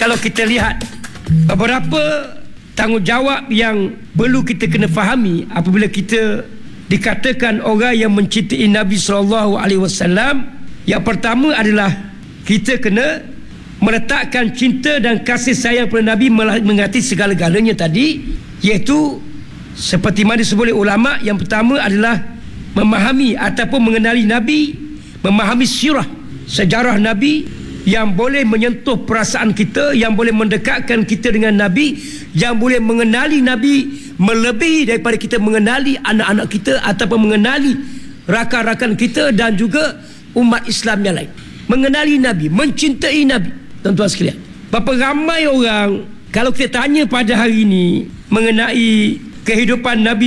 kalau kita lihat beberapa tanggungjawab yang perlu kita kena fahami apabila kita dikatakan orang yang mencintai Nabi SAW, yang pertama adalah kita kena meletakkan cinta dan kasih sayang pada Nabi menghati segala-galanya tadi, iaitu seperti mana disebut oleh ulama, yang pertama adalah memahami ataupun mengenali Nabi, memahami sirah, sejarah Nabi yang boleh menyentuh perasaan kita, yang boleh mendekatkan kita dengan Nabi, yang boleh mengenali Nabi melebihi daripada kita mengenali anak-anak kita ataupun mengenali rakan-rakan kita dan juga umat Islam yang lain. Mengenali Nabi, mencintai Nabi. Tuan-tuan sekalian, berapa ramai orang kalau kita tanya pada hari ini mengenai kehidupan Nabi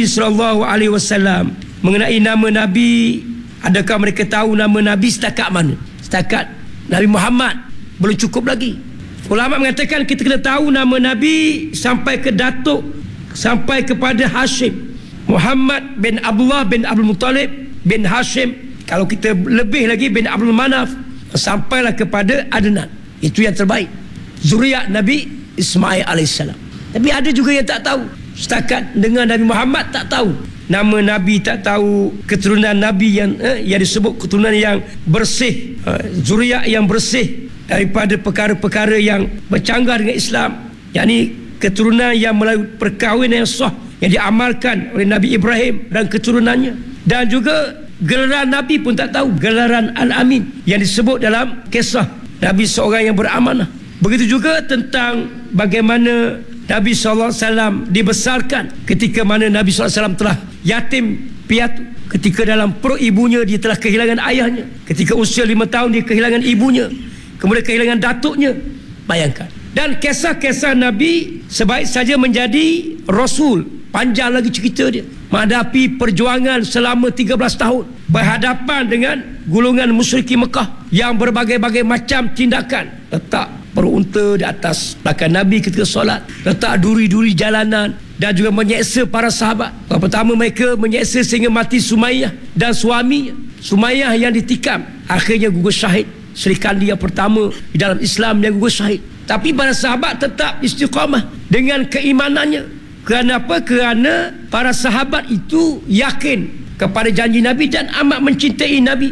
SAW, mengenai nama Nabi, adakah mereka tahu nama Nabi setakat mana? Setakat Nabi Muhammad belum cukup lagi. Ulama mengatakan kita kena tahu nama Nabi sampai ke datuk, sampai kepada Hashim, Muhammad bin Abdullah bin Abdul Muttalib bin Hashim, kalau kita lebih lagi bin Abdul Manaf, sampailah kepada Adnan. Itu yang terbaik, zuriat Nabi Ismail alaihissalam. Tapi ada juga yang tak tahu, setakat dengan Nabi Muhammad tak tahu nama Nabi, tak tahu keturunan Nabi yang disebut keturunan yang bersih, zuriat yang bersih daripada perkara-perkara yang bercanggah dengan Islam, yakni keturunan yang melalui perkahwinan yang sah yang diamalkan oleh Nabi Ibrahim dan keturunannya. Dan juga gelaran Nabi pun tak tahu, gelaran Al-Amin yang disebut dalam kisah Nabi seorang yang beramanah. Begitu juga tentang bagaimana Nabi SAW dibesarkan, ketika mana Nabi SAW telah yatim piatu, ketika dalam perut ibunya dia telah kehilangan ayahnya, ketika usia 5 tahun dia kehilangan ibunya, kemudian kehilangan datuknya. Bayangkan. Dan kisah-kisah Nabi sebaik saja menjadi Rasul, panjang lagi cerita dia, menghadapi perjuangan selama 13 tahun, berhadapan dengan golongan musyrikin Mekah yang berbagai-bagai macam tindakan, letak berunta di atas belakang Nabi ketika solat, letak duri-duri jalanan, dan juga menyeksa para sahabat. Pertama mereka menyeksa sehingga mati Sumayyah dan suaminya, Sumayyah yang ditikam, akhirnya gugur syahid. Sri Kandi yang pertama di dalam Islam yang gugur syahid. Tapi para sahabat tetap istiqamah dengan keimanannya. Kerana apa? Kerana para sahabat itu yakin kepada janji Nabi dan amat mencintai Nabi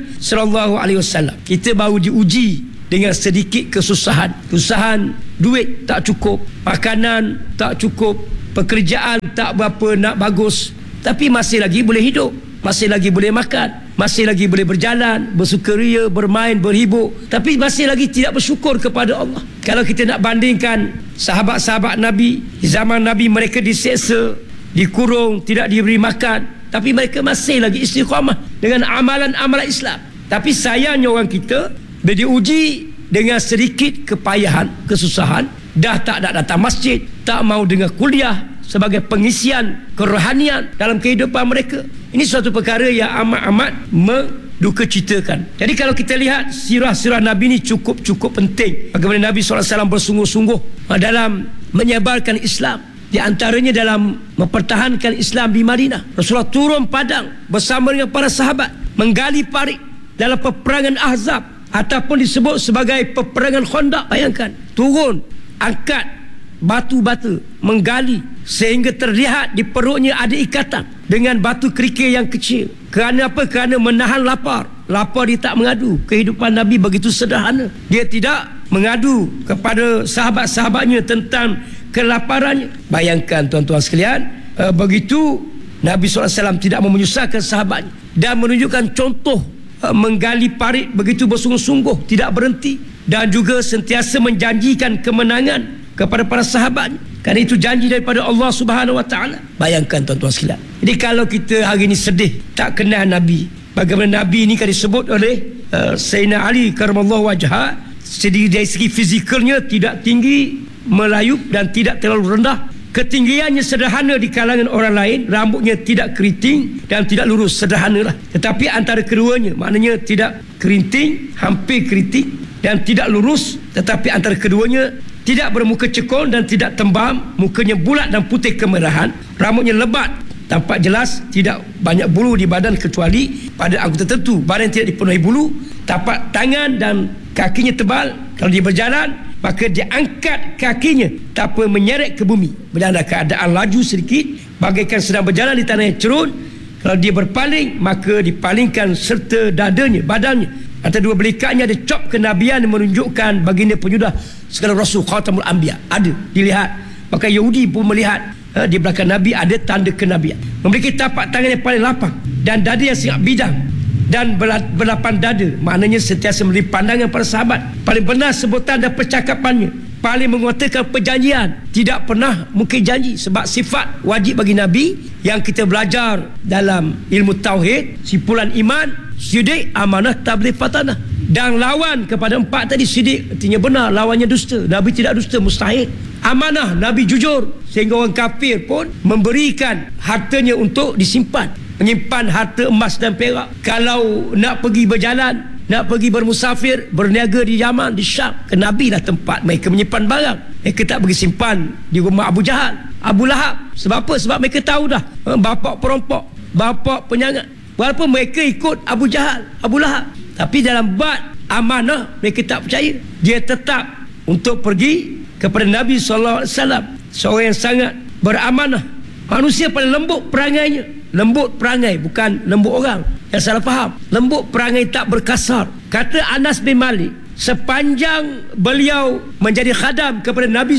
SAW. Kita baru diuji dengan sedikit kesusahan, duit tak cukup, makanan tak cukup, pekerjaan tak berapa nak bagus, tapi masih lagi boleh hidup, masih lagi boleh makan, masih lagi boleh berjalan, bersukaria, bermain, berhibur, tapi masih lagi tidak bersyukur kepada Allah. Kalau kita nak bandingkan sahabat-sahabat Nabi, di zaman Nabi mereka diseksa, dikurung, tidak diberi makan, tapi mereka masih lagi istiqamah dengan amalan-amalan Islam. Tapi sayangnya orang kita bila diuji dengan sedikit kepayahan, kesusahan, dah tak nak datang masjid, tak mau dengar kuliah sebagai pengisian kerohanian dalam kehidupan mereka. Ini suatu perkara yang amat-amat mendukacitakan. Jadi kalau kita lihat sirah-sirah Nabi ini cukup penting. Bagaimana Nabi SAW bersungguh-sungguh dalam menyebarkan Islam, di antaranya dalam mempertahankan Islam di Madinah. Rasulullah turun padang bersama dengan para sahabat, menggali parit dalam peperangan Ahzab, ataupun disebut sebagai peperangan Khandaq. Bayangkan, turun, angkat batu-batu, menggali sehingga terlihat di perutnya ada ikatan dengan batu kerikil yang kecil. Kerana apa? Kerana menahan lapar. Lapar dia tak mengadu. Kehidupan Nabi begitu sederhana. Dia tidak mengadu kepada sahabat-sahabatnya tentang kelaparannya. Bayangkan tuan-tuan sekalian, begitu Nabi SAW tidak menyusahkan sahabatnya dan menunjukkan contoh menggali parit begitu bersungguh-sungguh, tidak berhenti, dan juga sentiasa menjanjikan kemenangan kepada para sahabatnya. Kerana itu janji daripada Allah Subhanahu Wa Taala. Bayangkan tuan-tuan sekalian. Jadi kalau kita hari ini sedih tak kenal Nabi, bagaimana Nabi ini kan disebut oleh Sayyidina Ali karamallahu wajhah, dari segi fizikalnya tidak tinggi, melayup dan tidak terlalu rendah. Ketinggiannya sederhana di kalangan orang lain, rambutnya tidak keriting dan tidak lurus, sederhana lah. Tetapi antara keduanya, maknanya tidak keriting, hampir keriting, dan tidak lurus, tetapi antara keduanya tidak bermuka cekung dan tidak tembam, mukanya bulat dan putih kemerahan, rambutnya lebat, tampak jelas, tidak banyak bulu di badan kecuali pada anggota tertentu. Badan tidak dipenuhi bulu, tapak tangan dan kakinya tebal. Kalau dia berjalan, maka dia angkat kakinya tanpa menyeret ke bumi. Dalam keadaan laju sedikit, bagaikan sedang berjalan di tanah yang cerun. Kalau dia berpaling, maka dipalingkan serta dadanya, badannya. Antara dua belikaknya ada cop kenabian yang menunjukkan baginda penyudah segala rasul, khatamul anbiya. Ada, dilihat. Maka Yahudi pun melihat di belakang Nabi ada tanda kenabian. Memiliki tapak tangan yang paling lapang dan dada yang sangat bidang dan berlapan dada, maknanya sentiasa memberi pandangan para sahabat. Paling benar sebutan dan percakapannya, paling menguatakan perjanjian, tidak pernah mungkin janji. Sebab sifat wajib bagi Nabi yang kita belajar dalam ilmu tauhid, simpulan iman, sidik, amanah, tabligh, fatanah. Dan lawan kepada empat tadi, sidik artinya benar, lawannya dusta. Nabi tidak dusta, mustahil. Amanah, Nabi jujur, sehingga orang kafir pun memberikan hartanya untuk disimpan, menyimpan harta emas dan perak. Kalau nak pergi berjalan, nak pergi bermusafir, berniaga di Yaman, di Syam, ke Nabi lah tempat mereka menyimpan barang. Mereka tak pergi simpan di rumah Abu Jahal, Abu Lahab. Sebab apa? Sebab mereka tahu dah bapa perampok, bapa penyangat. Walaupun mereka ikut Abu Jahal, Abu Lahab, tapi dalam bab amanah mereka tak percaya. Dia tetap untuk pergi kepada Nabi SAW, seorang yang sangat beramanah, manusia paling lembut perangainya. Lembut perangai, bukan lembut orang, yang salah faham. Lembut perangai, tak berkasar. Kata Anas bin Malik, sepanjang beliau menjadi khadam kepada Nabi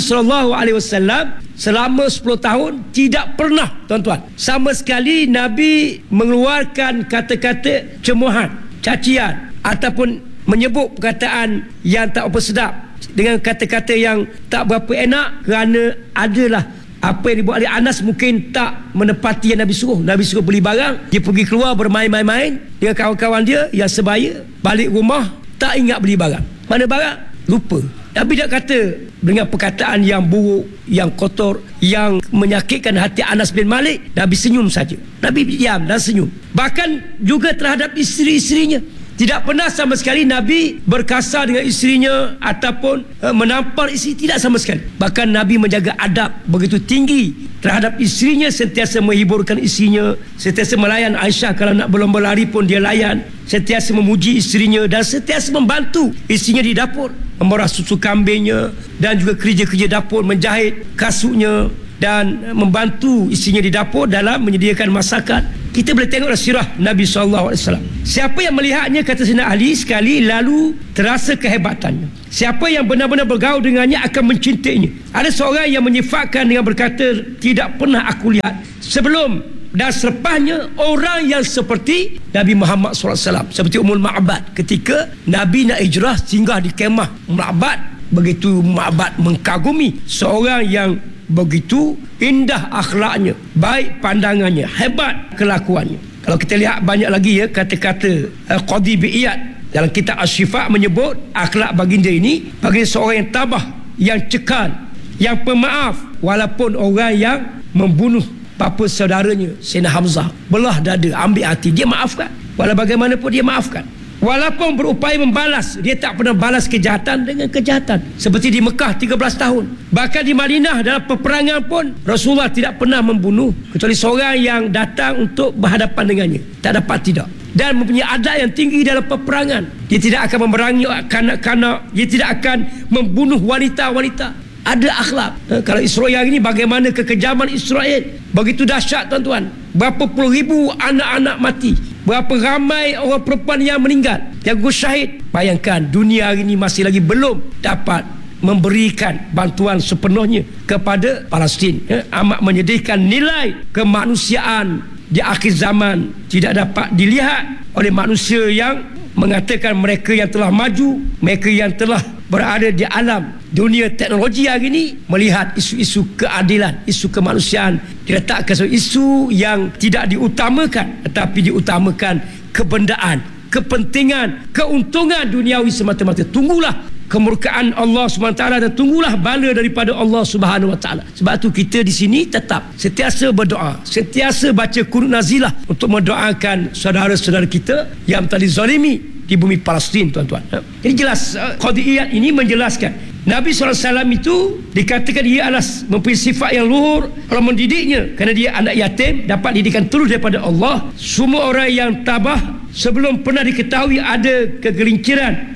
SAW selama 10 tahun, tidak pernah, tuan-tuan, sama sekali Nabi mengeluarkan kata-kata cemuhan, cacian, ataupun menyebut perkataan yang tak apa sedap dengan kata-kata yang tak berapa enak, kerana adalah apa yang dibuat oleh Anas mungkin tak menepati yang Nabi suruh. Nabi suruh beli barang, dia pergi keluar bermain-main dengan kawan-kawan dia yang sebaya, balik rumah tak ingat beli barang. Mana barang? Lupa. Nabi tak kata dengan perkataan yang buruk, yang kotor, yang menyakitkan hati Anas bin Malik. Nabi senyum saja. Nabi diam dan senyum. Bahkan juga terhadap isteri-isterinya, tidak pernah sama sekali Nabi berkasar dengan isterinya ataupun menampar isteri, tidak sama sekali. Bahkan Nabi menjaga adab begitu tinggi terhadap isterinya, sentiasa menghiburkan isterinya, sentiasa melayan Aisyah kalau nak berlomba lari pun dia layan, sentiasa memuji isterinya dan sentiasa membantu isterinya di dapur, memerah susu kambingnya dan juga kerja-kerja dapur, menjahit kasutnya dan membantu isterinya di dapur dalam menyediakan masakan. Kita boleh tengoklah sirah Nabi SAW. Siapa yang melihatnya, kata Sayyidina Ali, sekali lalu terasa kehebatannya. Siapa yang benar-benar bergaul dengannya akan mencintainya. Ada seorang yang menyifatkan dengan berkata, tidak pernah aku lihat sebelum dan selepasnya orang yang seperti Nabi Muhammad SAW. Seperti Ummul Ma'bad ketika Nabi nak hijrah singgah di kemah Ma'bad. Begitu Ma'bad mengkagumi seorang yang begitu indah akhlaknya, baik pandangannya, hebat kelakuannya. Kalau kita lihat banyak lagi kata-kata Qadi bin Iyad dalam kitab Asy-Syifa menyebut akhlak baginda ini, baginda seorang yang tabah, yang cekal, yang pemaaf, walaupun orang yang membunuh bapa saudaranya Sayyidina Hamzah, belah dada, ambil hati, dia maafkan. Walau bagaimanapun dia maafkan. Walaupun berupaya membalas, dia tak pernah balas kejahatan dengan kejahatan. Seperti di Mekah 13 tahun. Bahkan di Madinah dalam peperangan pun Rasulullah tidak pernah membunuh kecuali seorang yang datang untuk berhadapan dengannya. Tak dapat tidak. Dan mempunyai adab yang tinggi dalam peperangan. Dia tidak akan memerangi kanak-kanak, dia tidak akan membunuh wanita-wanita. Ada akhlak. Kalau Israel ini, bagaimana kekejaman Israel, begitu dahsyat, tuan-tuan. Berapa puluh ribu anak-anak mati, berapa ramai orang perempuan yang meninggal, yang gugur syahid. Bayangkan dunia hari ini masih lagi belum dapat memberikan bantuan sepenuhnya kepada Palestin. Amat menyedihkan. Nilai kemanusiaan di akhir zaman tidak dapat dilihat oleh manusia yang mengatakan mereka yang telah maju, mereka yang telah berada di alam dunia teknologi hari ini, melihat isu-isu keadilan, isu kemanusiaan diletakkan sebagai isu yang tidak diutamakan, tetapi diutamakan kebendaan, kepentingan, keuntungan duniawi semata-mata. Tunggulah kemurkaan Allah SWT dan tunggulah bala daripada Allah SWT. Sebab tu kita di sini tetap sentiasa berdoa, sentiasa baca qunut nazilah untuk mendoakan saudara-saudara kita yang telah dizalimi di bumi Palestin, tuan-tuan. Jadi jelas Qadi Iyad ini menjelaskan Nabi SAW itu dikatakan ia adalah mempunyai sifat yang luhur kalau mendidiknya, kerana dia anak yatim, dapat didikan terus daripada Allah. Semua orang yang tabah sebelum pernah diketahui ada kegelinciran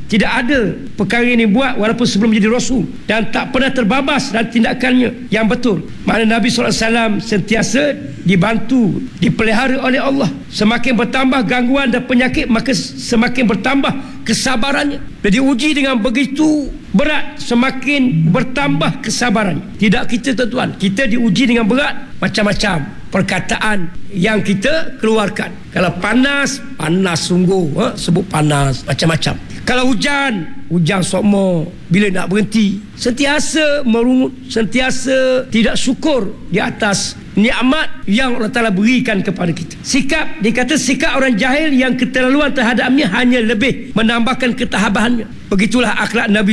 Tidak ada perkara yang dibuat walaupun sebelum menjadi Rasul, dan tak pernah terbabas dalam tindakannya yang betul. Makna Nabi SAW sentiasa dibantu, dipelihara oleh Allah. Semakin bertambah gangguan dan penyakit, maka semakin bertambah kesabarannya. Dia diuji dengan begitu berat, semakin bertambah kesabarannya. Tidak kita tuan-tuan, kita diuji dengan berat, macam-macam perkataan yang kita keluarkan. Kalau panas, panas sungguh, sebut panas, macam-macam. Kalau hujan sokmo, bila nak berhenti, sentiasa merungut, sentiasa tidak syukur di atas nikmat yang Allah Ta'ala berikan kepada kita. Dikata sikap orang jahil yang keterlaluan terhadapnya hanya lebih menambahkan ketabahannya. Begitulah akhlak Nabi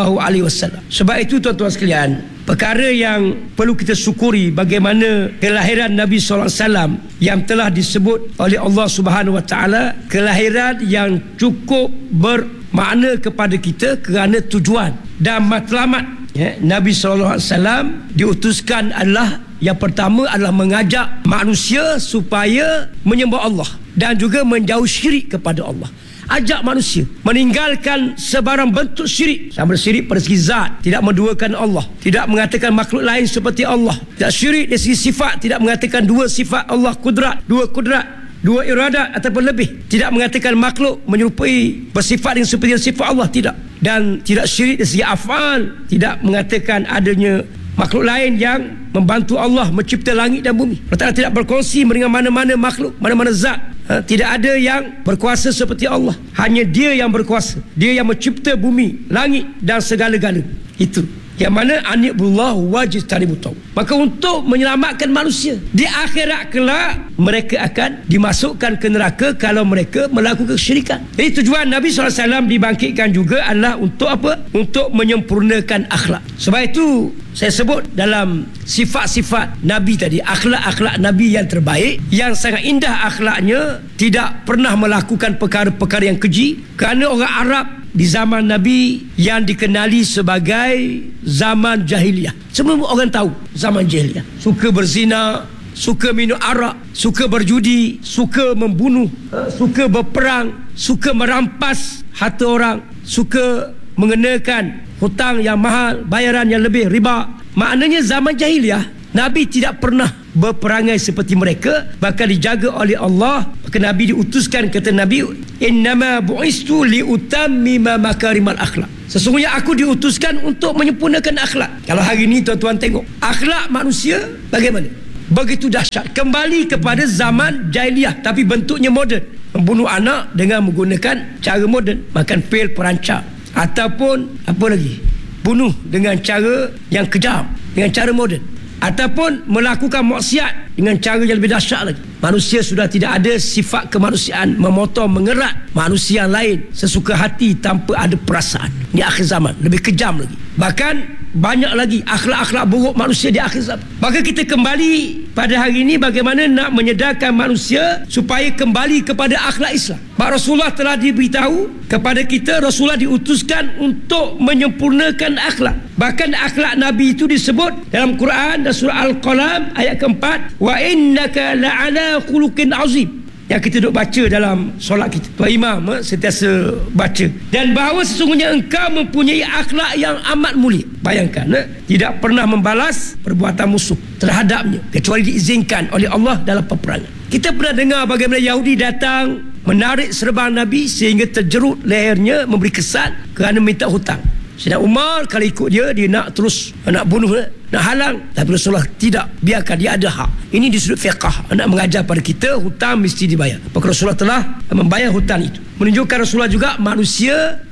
SAW. Sebab itu tuan-tuan sekalian, perkara yang perlu kita syukuri bagaimana kelahiran Nabi SAW yang telah disebut oleh Allah Subhanahu Wa Taala, kelahiran yang cukup bermakna kepada kita kerana tujuan dan matlamat. Nabi SAW diutuskan adalah, yang pertama adalah mengajak manusia supaya menyembah Allah dan juga menjauh syirik kepada Allah. Ajak manusia meninggalkan sebarang bentuk syirik, sama syirik pada segi zat, tidak menduakan Allah, tidak mengatakan makhluk lain seperti Allah, tidak syirik dari segi sifat, tidak mengatakan dua sifat Allah, dua kudrat, dua iradat ataupun lebih, tidak mengatakan makhluk menyerupai bersifat dengan seperti sifat Allah, tidak, dan tidak syirik dari segi afal, tidak mengatakan adanya makhluk lain yang membantu Allah mencipta langit dan bumi. Allah Ta'ala tidak berkongsi dengan mana-mana makhluk, mana-mana zat. Tidak ada yang berkuasa seperti Allah. Hanya Dia yang berkuasa. Dia yang mencipta bumi, langit dan segala-galanya. Itu yang mana ani'budullah wajtanibut taghut. Maka untuk menyelamatkan manusia di akhirat kelak, mereka akan dimasukkan ke neraka kalau mereka melakukan kesyirikan. Jadi tujuan Nabi SAW dibangkitkan juga adalah untuk apa? Untuk menyempurnakan akhlak. Sebab itu saya sebut dalam sifat-sifat Nabi tadi, akhlak-akhlak Nabi yang terbaik, yang sangat indah akhlaknya, tidak pernah melakukan perkara-perkara yang keji. Kerana orang Arab di zaman Nabi yang dikenali sebagai zaman jahiliyah, semua orang tahu zaman jahiliyah, suka berzina, suka minum arak, suka berjudi, suka membunuh, suka berperang, suka merampas harta orang, suka mengenakan hutang yang mahal, bayaran yang lebih, riba. Maknanya zaman jahiliyah Nabi tidak pernah berperangai seperti mereka, bahkan dijaga oleh Allah. Maka Nabi diutuskan, kata Nabi, innama bu'istu liutammima makarimal akhlak. Sesungguhnya aku diutuskan untuk menyempurnakan akhlak. Kalau hari ini tuan-tuan tengok akhlak manusia bagaimana, begitu dahsyat, kembali kepada zaman jahiliyah tapi bentuknya moden. Membunuh anak dengan menggunakan cara moden, makan pil perancang, ataupun apa lagi, bunuh dengan cara yang kejam, dengan cara moden, ataupun melakukan maksiat dengan cara yang lebih dahsyat lagi. Manusia sudah tidak ada sifat kemanusiaan, memotong, mengerat manusia lain sesuka hati tanpa ada perasaan. Di akhir zaman lebih kejam lagi. Bahkan banyak lagi akhlak-akhlak buruk manusia di akhir zaman. Maka kita kembali pada hari ini bagaimana nak menyedarkan manusia supaya kembali kepada akhlak Islam. Bahawa Rasulullah telah diberitahu kepada kita, Rasulullah diutuskan untuk menyempurnakan akhlak. Bahkan akhlak Nabi itu disebut dalam Quran dan surah Al-Qalam ayat keempat, wa innaka la'ala khuluqin azim, yang kita duk baca dalam solat kita. Tuan Imam sentiasa baca. Dan bahawa sesungguhnya engkau mempunyai akhlak yang amat mulia. Bayangkan, tidak pernah membalas perbuatan musuh terhadapnya kecuali diizinkan oleh Allah dalam peperangan. Kita pernah dengar bagaimana Yahudi datang menarik serban Nabi sehingga terjerut lehernya, memberi kesan kerana minta hutang. Sayyidina Umar kalau ikut dia nak terus nak bunuh, nak halang, tapi Rasulullah tidak, biarkan dia ada hak. Ini di sudut fiqh, nak mengajar pada kita hutang mesti dibayar. Maka Rasulullah telah membayar hutang itu. Menunjukkan Rasulullah juga manusia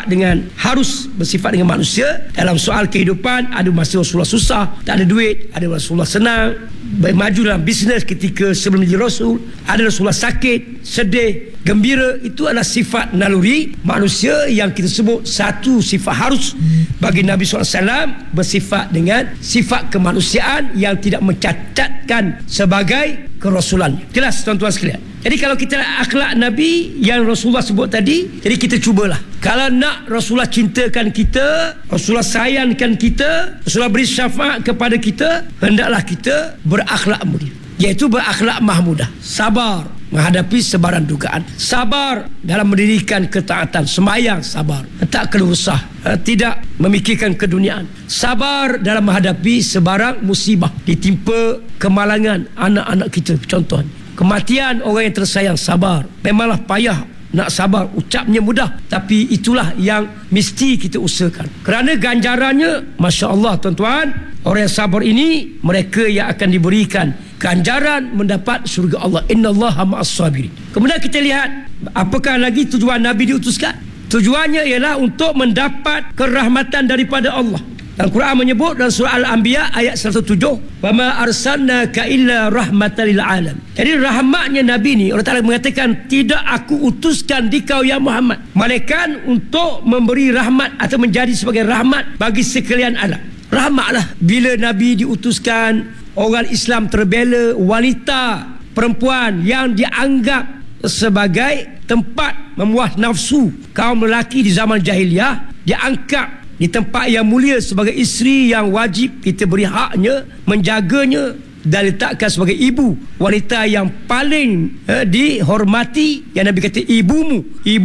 harus bersifat dengan manusia. Dalam soal kehidupan, ada masa Rasulullah susah, tak ada duit, ada Rasulullah senang, maju dalam bisnes ketika sebelum jadi Rasul, ada Rasulullah sakit, sedih, gembira. Itu adalah sifat naluri manusia yang kita sebut satu sifat harus bagi Nabi SAW, bersifat dengan sifat kemanusiaan yang tidak mencacatkan sebagai kerasulan. Jelas tuan-tuan sekalian. Jadi kalau kita akhlak Nabi yang Rasulullah sebut tadi, jadi kita cubalah. Kalau nak Rasulullah cintakan kita, Rasulullah sayangkan kita, Rasulullah beri syafaat kepada kita, hendaklah kita berakhlak mulia. iaitu berakhlak mahmudah, sabar menghadapi sebaran dugaan, sabar dalam mendirikan ketaatan, sembahyang sabar, tak keluh kesah, tidak memikirkan keduniaan, sabar dalam menghadapi sebarang musibah, ditimpa kemalangan anak-anak kita, contohnya kematian orang yang tersayang, sabar. Memanglah payah nak sabar, ucapnya mudah, tapi itulah yang mesti kita usahakan, kerana ganjarannya Masya Allah tuan-tuan. Orang yang sabar ini, mereka yang akan diberikan ganjaran mendapat syurga Allah. Innallaha ma'as-sabirin. Kemudian kita lihat apakah lagi tujuan Nabi diutuskan. Tujuannya ialah untuk mendapat kerahmatan daripada Allah. Dan Quran menyebut dalam surah Al-Anbiya ayat 107, "Wa ma arsalnaka illa rahmatan lil alam." Jadi rahmatnya Nabi ni, Allah Taala mengatakan, tidak aku utuskan di kau ya Muhammad, melainkan untuk memberi rahmat atau menjadi sebagai rahmat bagi sekalian alam. Rahmatlah bila Nabi diutuskan, orang Islam terbela, wanita, perempuan yang dianggap sebagai tempat memuas nafsu kaum lelaki di zaman jahiliah, diangkat di tempat yang mulia sebagai isteri yang wajib kita beri haknya, menjaganya, dan letakkan sebagai ibu, wanita yang paling dihormati, yang Nabi kata ibumu,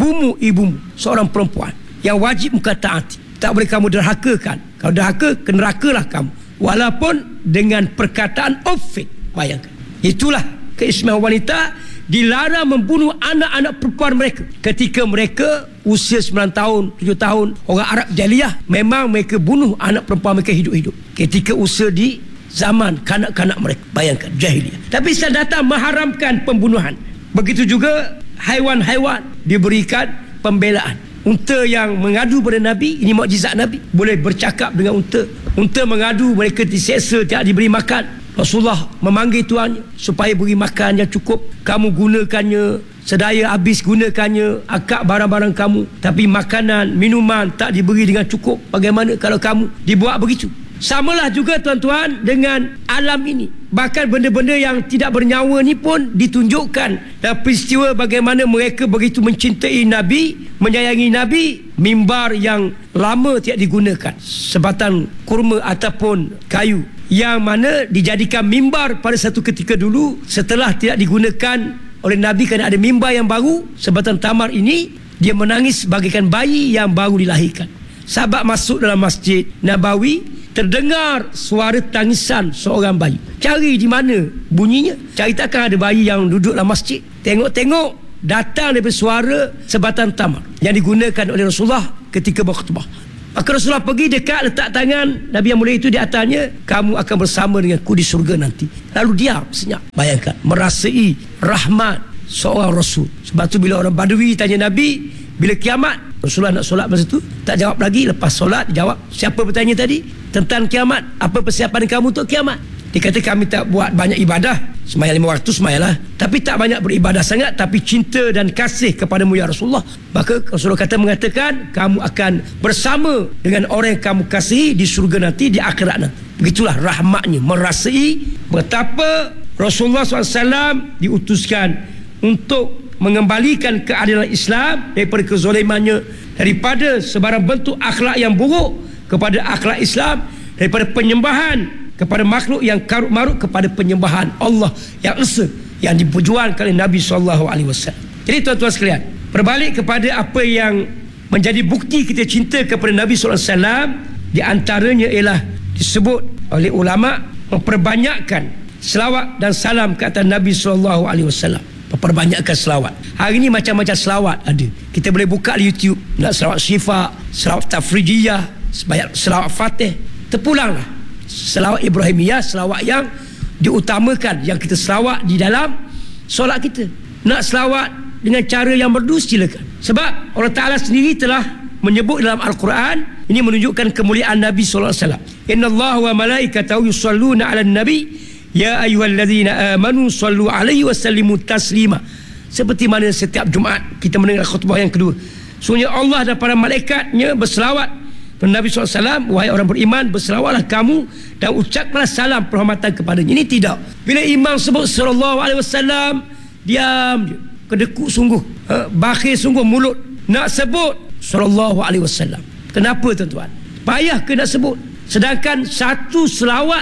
seorang perempuan yang wajib muka taati, tak boleh kamu derhakakan. Kalau derhaka, ke nerakalah kamu, walaupun dengan perkataan ofik. Bayangkan, itulah keistimewaan wanita. Dilarang membunuh anak-anak perempuan mereka ketika mereka usia 9 tahun, 7 tahun. Orang Arab jahiliyah memang mereka bunuh anak perempuan mereka hidup-hidup ketika usia di zaman kanak-kanak mereka. Bayangkan, jahiliyah. Tapi Islam datang mengharamkan pembunuhan. Begitu juga haiwan-haiwan diberikan pembelaan. Unta yang mengadu pada Nabi, ini mukjizat Nabi, boleh bercakap dengan unta. Unta mengadu, mereka diseksa, tidak diberi makan. Rasulullah memanggil tuannya supaya beri makan yang cukup. Kamu gunakannya, sedaya habis gunakannya, akak barang-barang kamu, tapi makanan, minuman tak diberi dengan cukup. Bagaimana kalau kamu dibuat begitu? Samalah juga tuan-tuan dengan alam ini. Bahkan benda-benda yang tidak bernyawa ni pun ditunjukkan dalam peristiwa bagaimana mereka begitu mencintai Nabi, menyayangi Nabi. Mimbar yang lama tidak digunakan, sebatang kurma ataupun kayu, yang mana dijadikan mimbar pada satu ketika dulu setelah tidak digunakan oleh Nabi kerana ada mimbar yang baru, sebatang tamar ini, dia menangis bagaikan bayi yang baru dilahirkan. Sahabat masuk dalam Masjid Nabawi, terdengar suara tangisan seorang bayi. Cari di mana bunyinya, cari takkan ada bayi yang duduk dalam masjid. Tengok-tengok, datang daripada suara sebatang tamar yang digunakan oleh Rasulullah ketika berkhutbah. Maka Rasulullah pergi dekat, letak tangan Nabi yang mulia itu di atasnya. Kamu akan bersama denganku di surga nanti. Lalu diam senyap. Bayangkan, merasai rahmat seorang Rasul. Sebab tu bila orang Badui tanya Nabi, bila kiamat, Rasulullah nak solat masa tu, tak jawab lagi. Lepas solat, jawab, siapa bertanya tadi tentang kiamat? Apa persiapan kamu untuk kiamat? Dia kata, kami tak buat banyak ibadah, sembahyang 5 waktu sembahyanglah, tapi tak banyak beribadah sangat, tapi cinta dan kasih kepadamu ya Rasulullah. Maka Rasulullah mengatakan, kamu akan bersama dengan orang yang kamu kasihi di surga nanti, di akhirat nanti. Begitulah rahmatnya, merasai betapa Rasulullah SAW diutuskan untuk mengembalikan keadilan Islam daripada kezalimannya, daripada sebarang bentuk akhlak yang buruk kepada akhlak Islam, daripada penyembahan kepada makhluk yang karut marut kepada penyembahan Allah yang esa, yang diperjuangkan oleh Nabi SAW. Jadi tuan-tuan sekalian, berbalik kepada apa yang menjadi bukti kita cinta kepada Nabi SAW, di antaranya ialah disebut oleh ulama memperbanyakkan selawat dan salam ke atas Nabi SAW. Memperbanyakkan selawat. Hari ini macam-macam selawat ada. Kita boleh buka di YouTube, nak selawat syifa, selawat tafrijiyah, selawat fatih, terpulanglah. Selawat Ibrahimiyah, selawat yang diutamakan, yang kita selawat di dalam solat kita. Nak selawat dengan cara yang merdu, silakan. Sebab Allah Ta'ala sendiri telah menyebut dalam Al-Quran, ini menunjukkan kemuliaan Nabi SAW. Inna Allah wa malaikatahu yusalluna ala nabi ya ayyuhalladzina amanu sallu alaihi wa sallimu taslima. Seperti mana setiap Jumaat kita mendengar khutbah yang kedua, sungguhnya Allah dan para malaikatnya berselawat Nabi SAW, wahai orang beriman, berselawatlah kamu dan ucaplah salam penghormatan kepadanya. Ini tidak. Bila imam sebut sallallahu alaihi wasallam, diam je, kedekut sungguh, bakhil sungguh mulut nak sebut sallallahu alaihi wasallam. Kenapa tuan-tuan? Payah ke nak sebut? Sedangkan satu selawat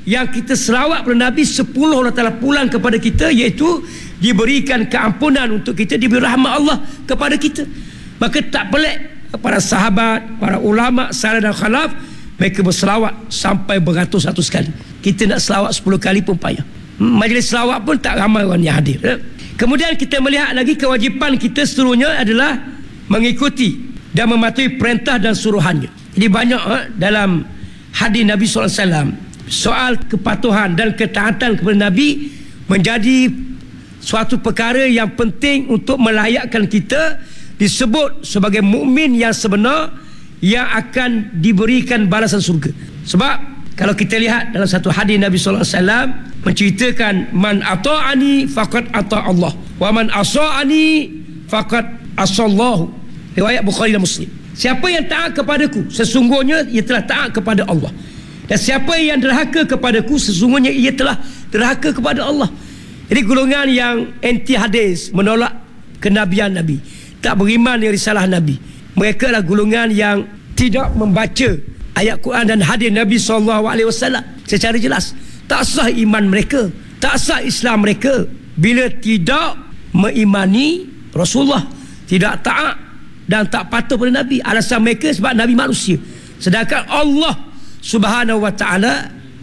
yang kita selawat kepada Nabi, 10 Allah Ta'ala pulang kepada kita, iaitu diberikan keampunan untuk kita, diberi rahmat Allah kepada kita. Maka tak pelik para sahabat, para ulama salaf dan khalaf, mereka berselawat sampai beratus-ratus kali. Kita nak selawat 10 kali pun payah. Majlis selawat pun tak ramai orang yang hadir. Kemudian kita melihat lagi kewajipan kita seterusnya adalah mengikuti dan mematuhi perintah dan suruhannya. Jadi banyak dalam hadis Nabi SAW soal kepatuhan dan ketaatan kepada Nabi menjadi suatu perkara yang penting untuk melayakkan kita disebut sebagai mukmin yang sebenar yang akan diberikan balasan surga. Sebab kalau kita lihat dalam satu hadis Nabi SAW menceritakan, man ata'ani faqad ata' Allah wa man asa'ani faqad asallahu. Riwayat Bukhari dan Muslim. Siapa yang taat kepadaku, sesungguhnya ia telah taat kepada Allah. Dan siapa yang derhaka kepadaku, sesungguhnya ia telah derhaka kepada Allah. Jadi golongan yang anti hadis, menolak kenabian Nabi, tak beriman dengan risalah Nabi, mereka adalah golongan yang tidak membaca ayat Quran dan hadis Nabi SAW secara jelas. Tak sah iman mereka, tak sah Islam mereka bila tidak mengimani Rasulullah, tidak taat dan tak patuh pada Nabi. Alasan mereka sebab Nabi manusia, sedangkan Allah Subhanahu wa ta'ala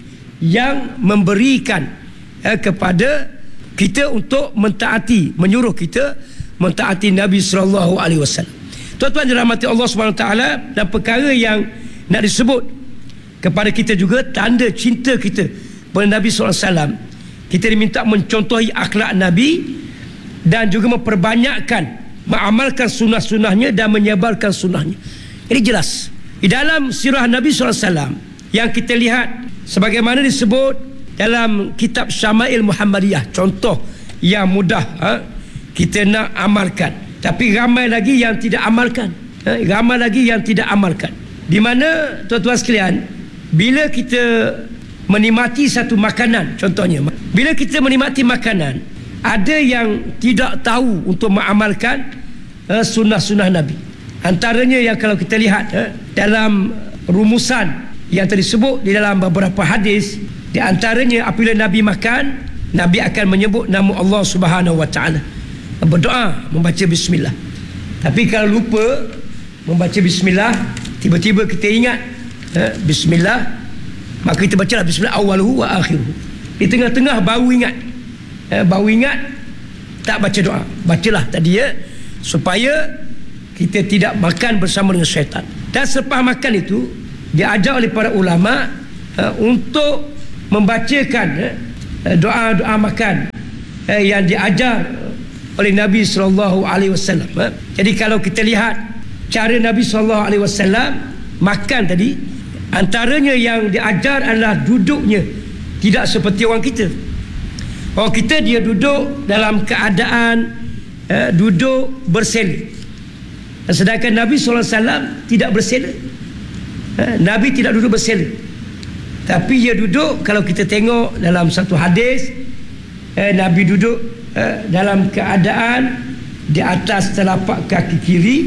yang memberikan kepada kita untuk mentaati, menyuruh kita mentaati Nabi sallallahu alaihi wasallam. Tuan-tuan dirahmati Allah Subhanahu wa ta'ala, dan perkara yang nak disebut kepada kita juga tanda cinta kita kepada Nabi sallallahu alaihi wasallam, kita diminta mencontohi akhlak Nabi dan juga memperbanyakkan mengamalkan sunnah-sunnahnya dan menyebarkan sunnahnya. Ini jelas di dalam sirah Nabi SAW yang kita lihat sebagaimana disebut dalam kitab Syama'il Muhammadiyah, contoh yang mudah kita nak amalkan. Tapi ramai lagi yang tidak amalkan, ramai lagi yang tidak amalkan. Di mana tuan-tuan sekalian, bila kita menikmati satu makanan, contohnya bila kita menikmati makanan, ada yang tidak tahu untuk mengamalkan sunnah-sunnah Nabi. Antaranya yang kalau kita lihat dalam rumusan yang tersebut di dalam beberapa hadis, di antaranya apabila Nabi makan, Nabi akan menyebut nama Allah Subhanahu wa ta'ala, berdoa, membaca bismillah. Tapi kalau lupa membaca bismillah, tiba-tiba kita ingat bismillah, maka kita bacalah bismillah awaluhu wa akhiruhu. Di tengah-tengah baru ingat, tak baca doa. Bacalah tadi supaya kita tidak makan bersama dengan syaitan. Dan selepas makan itu diajar oleh para ulama untuk membacakan doa-doa makan yang diajar oleh Nabi SAW. Jadi kalau kita lihat cara Nabi SAW makan tadi, antaranya yang diajar adalah duduknya tidak seperti orang kita. Orang kita dia duduk dalam keadaan duduk bersila, sedangkan Nabi SAW tidak bersila. Nabi tidak duduk bersila, tapi dia duduk, kalau kita tengok dalam satu hadis, Nabi duduk dalam keadaan di atas telapak kaki kiri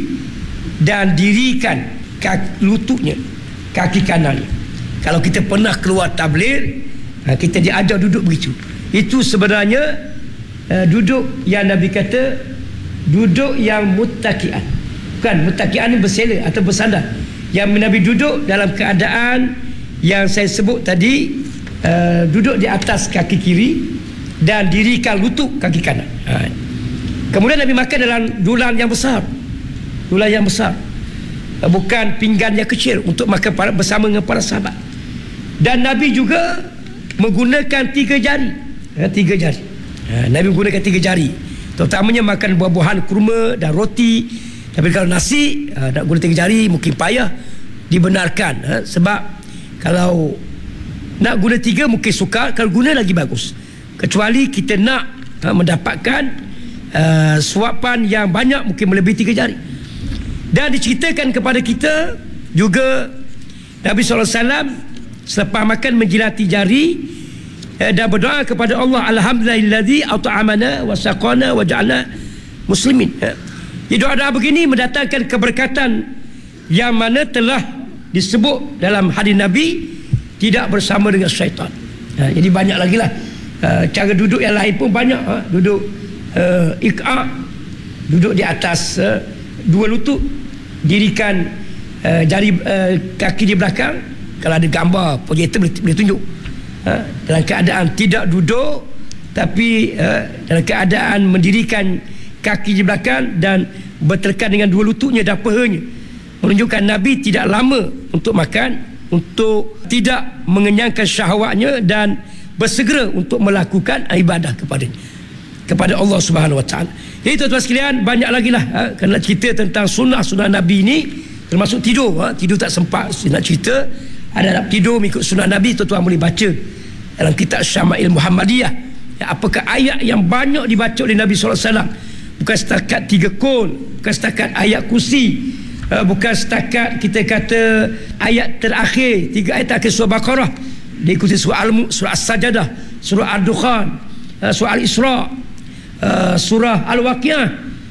dan dirikan lututnya, kaki kanannya. Kalau kita pernah keluar tabligh, kita diajar duduk begitu. Itu sebenarnya duduk yang Nabi kata duduk yang muttaqian. Bukan muttaqian ni bersila atau bersandar. Yang Nabi duduk dalam keadaan yang saya sebut tadi, duduk di atas kaki kiri dan dirikan lutut kaki kanan. Kemudian Nabi makan dalam dulang yang besar. Dulang yang besar, bukan pinggan yang kecil untuk makan bersama dengan para sahabat. Dan Nabi juga menggunakan 3 jari. 3 jari. Nabi menggunakan 3 jari, terutamanya makan buah-buahan, kurma dan roti. Tapi kalau nasi nak guna 3 jari mungkin payah, dibenarkan. Sebab kalau nak guna 3 mungkin sukar, kalau guna lagi bagus. Kecuali kita nak mendapatkan suapan yang banyak, mungkin melebihi 3 jari. Dan diceritakan kepada kita juga Nabi SAW selepas makan menjilati jari dan berdoa kepada Allah, alhamdulillahi at'amana wa saqana wa ja'alna muslimin. Doa-doa begini mendatangkan keberkatan yang mana telah disebut dalam hadis Nabi, tidak bersama dengan syaitan. Jadi banyak lagi lah cara duduk yang lain pun banyak. Duduk iqa', duduk di atas dua lutut, dirikan jari kaki di belakang. Kalau ada gambar projektor boleh tunjuk. Dalam keadaan tidak duduk, tapi dalam keadaan mendirikan kaki di belakang dan bertelekan dengan dua lututnya dan pahanya, menunjukkan Nabi tidak lama untuk makan, untuk tidak mengenyangkan syahwatnya dan bersegera untuk melakukan ibadah kepada Allah Subhanahu Wa Taala. Jadi tuan-tuan sekalian, banyak lagi lah kalau cerita tentang sunnah Nabi ini, termasuk tidur. Tidur tak sempat nak cerita. Ada nak tidur mengikut sunnah Nabi, tuan-tuan boleh baca dalam kitab Syama'il Muhammadiyah. Apakah ayat yang banyak dibaca oleh Nabi SAW? Bukan setakat 3 kul, bukan setakat ayat kursi, bukan setakat kita kata ayat terakhir, 3 ayat terakhir surah Baqarah, diikuti surah Al-Mulk, surah As-Sajadah, surah Ad-Dukhan, surah Al-Isra, surah Al-Waqiah.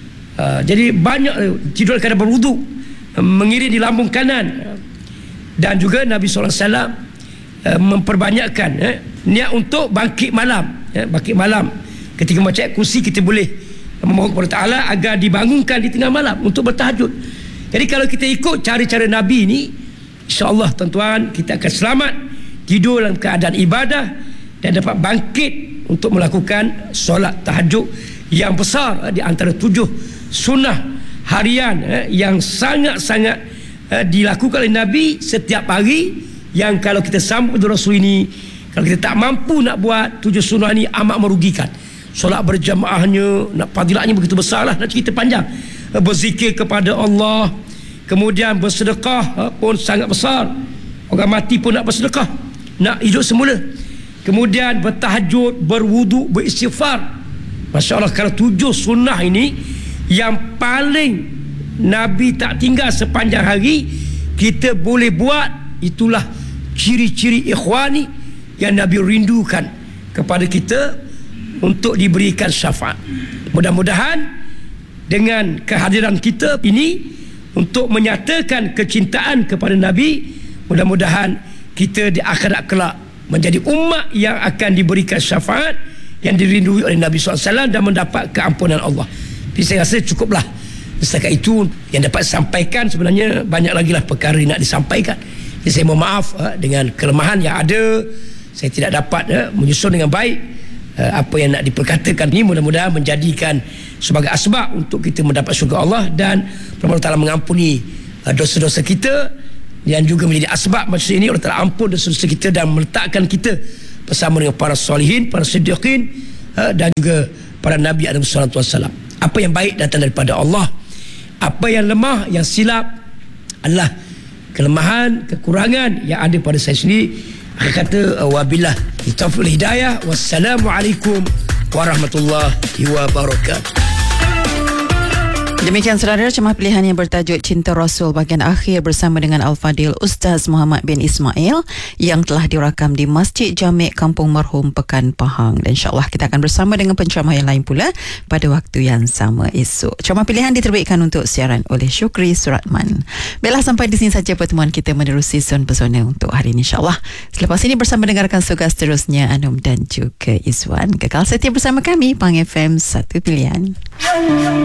Jadi banyak tidur kerana berwuduk, mengiring di lambung kanan. Dan juga Nabi SAW memperbanyakkan niat untuk bangkit malam. Bangkit malam ketika membaca ayat kursi, kita boleh memohon kepada Ta'ala agar dibangunkan di tengah malam untuk bertahajud. Jadi kalau kita ikut cara-cara Nabi ini, insyaAllah tuan-tuan, kita akan selamat tidur dalam keadaan ibadah dan dapat bangkit untuk melakukan solat tahajud yang besar di antara 7 sunnah harian yang sangat-sangat dilakukan oleh Nabi setiap hari, yang kalau kita sambut Rasul ini, kalau kita tak mampu nak buat 7 sunnah ni, amat merugikan. Solat berjamaahnya, nak fadilatnya begitu besar lah, nak cerita panjang. Berzikir kepada Allah, kemudian bersedekah pun sangat besar. Orang mati pun nak bersedekah, nak hidup semula. Kemudian bertahajud, berwuduk, beristighfar. Masya Allah, kalau 7 sunnah ini yang paling Nabi tak tinggal sepanjang hari, kita boleh buat. Itulah ciri-ciri ikhwani yang Nabi rindukan kepada kita untuk diberikan syafaat. Mudah-mudahan dengan kehadiran kita ini untuk menyatakan kecintaan kepada Nabi, mudah-mudahan kita di akhirat kelak menjadi umat yang akan diberikan syafaat yang dirindui oleh Nabi SAW dan mendapat keampunan Allah. Jadi saya rasa cukuplah setakat itu yang dapat disampaikan. Sebenarnya banyak lagi lah perkara yang nak disampaikan. Jadi saya mohon maaf dengan kelemahan yang ada. Saya tidak dapat menyusun dengan baik apa yang nak diperkatakan ini. Mudah-mudahan menjadikan sebagai asbab untuk kita mendapat syurga Allah, dan Allah Ta'ala mengampuni dosa-dosa kita, dan juga menjadi asbab masa ini Allah Ta'ala ampun dosa-dosa kita dan meletakkan kita bersama dengan para solihin, para siddiqin, dan juga para Nabi alaihi salatu wassalam. Apa yang baik datang daripada Allah. Apa yang lemah, yang silap adalah kelemahan, kekurangan yang ada pada saya sendiri. Akhir kata, wabillah taufiq wal hidayah. Wassalamualaikum warahmatullahi wabarakatuh. Demikian saudara, ceramah pilihan yang bertajuk Cinta Rasul bahagian akhir bersama dengan Al-Fadil Ustaz Muhammad bin Ismail yang telah dirakam di Masjid Jami' Kampung Merhum, Pekan Pahang. Dan insyaAllah kita akan bersama dengan penceramah yang lain pula pada waktu yang sama esok. Ceramah pilihan diterbitkan untuk siaran oleh Syukri Suratman. Baiklah, sampai di sini saja pertemuan kita menerusi Sun Pesona untuk hari ini, insyaAllah. Selepas ini bersama dengarkan suka seterusnya Anum dan juga Izwan. Kekal setia bersama kami, Pang FM, satu pilihan.